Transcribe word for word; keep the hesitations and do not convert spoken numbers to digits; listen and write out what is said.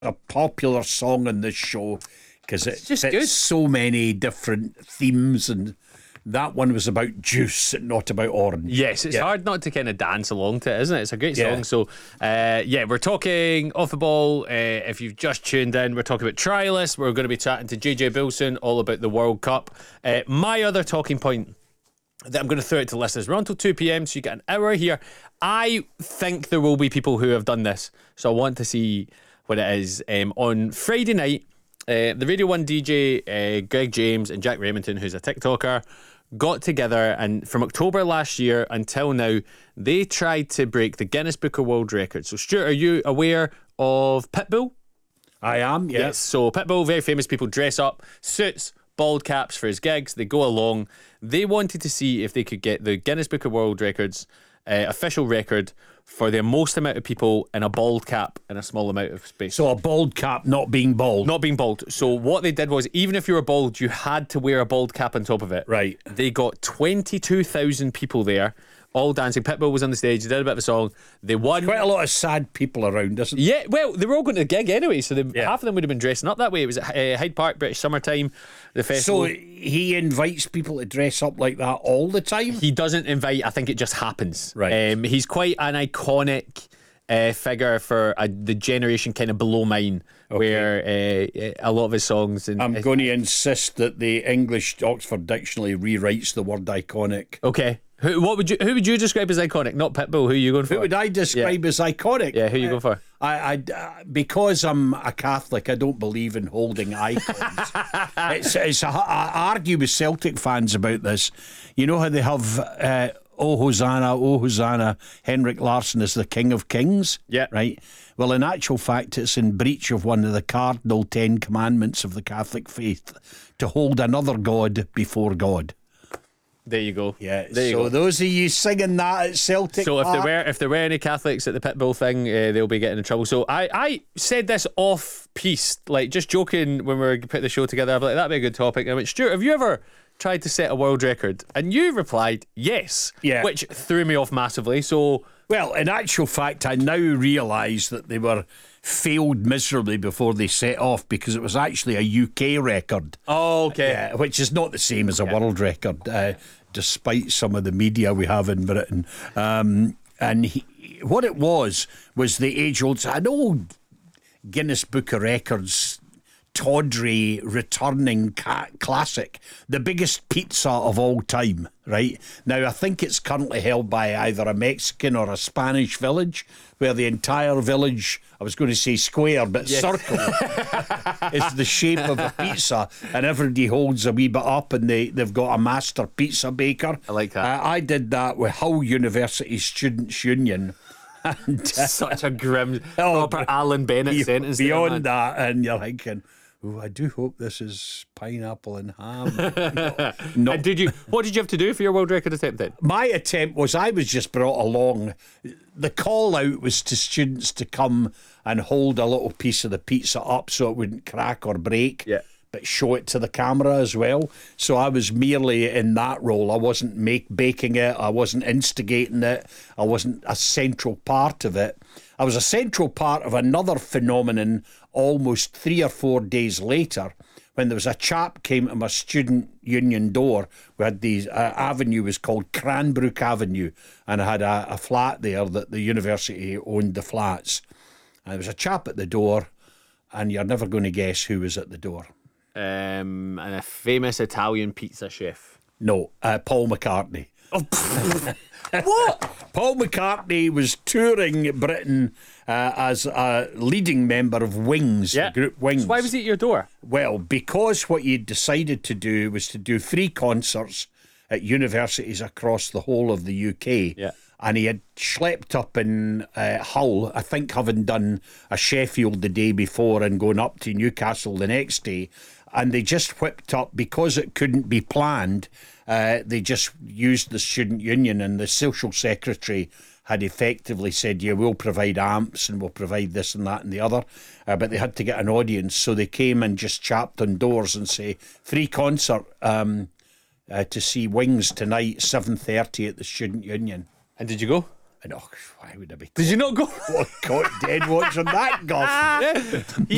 a popular song on this show because it just fits good. so many different themes, and that one was about juice and not about orange. Yes, it's Yeah. hard not to kind of dance along to it, isn't it? It's a great Yeah. song. So, uh, yeah, we're talking off the ball. Uh, if you've just tuned in, we're talking about trialists. We're going to be chatting to J J Bilson all about the World Cup. Uh, my other talking point that I'm going to throw out to listeners. We're on till two p.m, so you get an hour here. I think there will be people who have done this, so I want to see what it is. Um, on Friday night, uh, the Radio one D J, uh, Greg James and Jack Raymondton, who's a TikToker, got together, and from October last year until now, they tried to break the Guinness Book of World Records. So, Stuart, are you aware of Pitbull? I am, yes. Yes. So Pitbull, very famous people, dress up, suits, bald caps for his gigs. They go along. They wanted to see if they could get the Guinness Book of World Records uh, official record for the most amount of people in a bald cap in a small amount of space. So a bald cap not being bald. Not being bald. So what they did was, even if you were bald, you had to wear a bald cap on top of it. Right. They got twenty-two thousand people there, all dancing. Pitbull was on the stage. They did a bit of a song. They won. Quite a lot of sad people around, isn't there? Yeah, well, they were all going to the gig anyway, so they, Yeah. half of them would have been dressing up that way. It was at uh, Hyde Park, British Summertime, the festival. So he invites people to dress up like that all the time? He doesn't invite, I think it just happens. Right. Um, he's quite an iconic uh, figure for uh, the generation kind of below mine, where uh, a lot of his songs. And I'm going to insist that the English Oxford Dictionary rewrites the word iconic. Okay. Who, what would you? Who would you describe as iconic? Not Pitbull. Who are you going for? Who would I describe Yeah. as iconic? Yeah, who you going for? I, I, uh, because I'm a Catholic, I don't believe in holding icons. it's, it's a, I argue with Celtic fans about this. You know how they have uh, "Oh Hosanna, Oh Hosanna," Henrik Larsson is the King of Kings. Yeah. Right. Well, in actual fact, it's in breach of one of the cardinal Ten Commandments of the Catholic faith to hold another god before God. There you go. Yeah. There you so go. those of you singing that at Celtic, So if there Park- were if there were any Catholics at the Pitbull thing, uh, they'll be getting in trouble. So I, I said this off piece, like just joking when we were putting the show together. I was like, that'd be a good topic. And I went, Stuart, have you ever tried to set a world record? And you replied, yes. Yeah. Which threw me off massively. So Well, in actual fact, I now realise that they were failed miserably before they set off, because it was actually a U K record. oh, okay. Yeah, which is not the same as a world record, uh, despite some of the media we have in Britain. Um, and he, what it was, was the age-old, an old Guinness Book of Records tawdry returning ca- classic, the biggest pizza of all time, right? Now, I think it's currently held by either a Mexican or a Spanish village, where the entire village, I was going to say square, but circle, is the shape of a pizza, and everybody holds a wee bit up, and they, they've got a master pizza baker. I like that. Uh, I did that with Hull University Students' Union. And uh, Such a grim, Oh, proper Alan Bennett be- sentence. there, beyond man. that, and you're thinking, oh, I do hope this is pineapple and ham. no, no. And did you? What did you have to do for your world record attempt then? My attempt was, I was just brought along. The call out was to students to come and hold a little piece of the pizza up so it wouldn't crack or break. Yeah. But show it to the camera as well. So I was merely in that role. I wasn't make baking it. I wasn't instigating it. I wasn't a central part of it. I was a central part of another phenomenon almost three or four days later, when there was a chap came to my student union door. We had these uh, avenue was called Cranbrook Avenue, and I had a, a flat there that the university owned the flats. And there was a chap at the door, and you're never going to guess who was at the door. Um, and a famous Italian pizza chef. No, uh, Paul McCartney. What? Paul McCartney was touring Britain uh, as a leading member of Wings, the group Wings. So why was he at your door? Well, because what he decided to do was to do free concerts at universities across the whole of the U K. Yeah. And he had schlepped up in uh, Hull, I think having done a Sheffield the day before and going up to Newcastle the next day. And they just whipped up, because it couldn't be planned, uh, they just used the student union, and the social secretary had effectively said, yeah, we'll provide amps and we'll provide this and that and the other. Uh, but they had to get an audience. So they came and just chapped on doors and say, free concert um, uh, to see Wings tonight, seven thirty at the student union. And did you go? And oh, why would I be Did you not go? caught, caught dead watching that guff? Yeah.